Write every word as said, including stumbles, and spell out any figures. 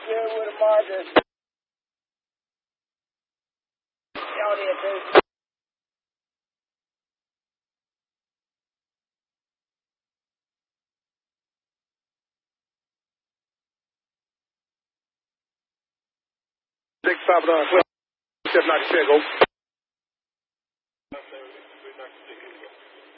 here with Margaret. County attorney. Six five nine, seven ninety-six, go.